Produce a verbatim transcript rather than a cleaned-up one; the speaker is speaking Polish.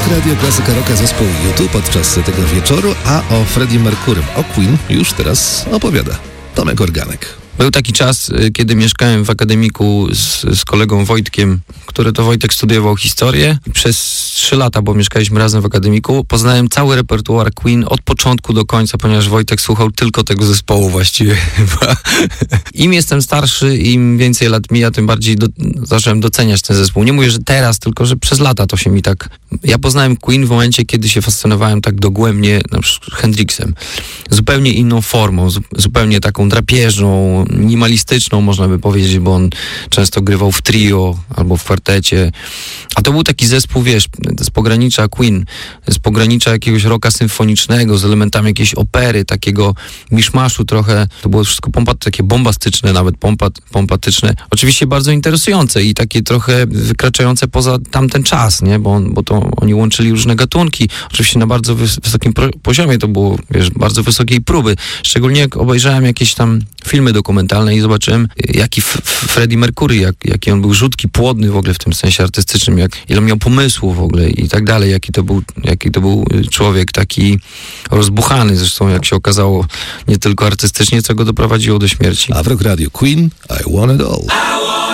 Rock Radio Klasyka Rocka zespół U dwa podczas tego wieczoru, a o Freddie Mercurym, o Queen już teraz opowiada Tomek Organek. Był taki czas, kiedy mieszkałem w akademiku z, z kolegą Wojtkiem, który to Wojtek studiował historię. Przez trzy lata, bo mieszkaliśmy razem w akademiku, poznałem cały repertuar Queen od początku do końca, ponieważ Wojtek słuchał tylko tego zespołu właściwie. Im jestem starszy, im więcej lat mija, tym bardziej do, zacząłem doceniać ten zespół. Nie mówię, że teraz, tylko że przez lata to się mi tak... Ja poznałem Queen w momencie, kiedy się fascynowałem tak dogłębnie na przykład Hendrixem. Zupełnie inną formą, zu, zupełnie taką drapieżną, minimalistyczną, można by powiedzieć, bo on często grywał w trio albo w kwartecie. A to był taki zespół, wiesz, z pogranicza Queen, z pogranicza jakiegoś rocka symfonicznego, z elementami jakiejś opery, takiego miszmaszu trochę. To było wszystko pompa, takie bombastyczne, nawet pompa, pompatyczne. Oczywiście bardzo interesujące i takie trochę wykraczające poza tamten czas, nie? Bo, bo to oni łączyli różne gatunki. Oczywiście na bardzo wys- wysokim pro- poziomie to było, wiesz, bardzo wysokiej próby. Szczególnie jak obejrzałem jakieś tam filmy dokumentalne i zobaczyłem, jaki F- F- Freddie Mercury, jak, jaki on był rzutki, płodny w ogóle w tym sensie artystycznym, jak, ile miał pomysłu w ogóle i tak dalej, jaki to był, jaki to był człowiek taki rozbuchany, zresztą jak się okazało, nie tylko artystycznie, co go doprowadziło do śmierci. A w Rock Radio Queen, I Want It All.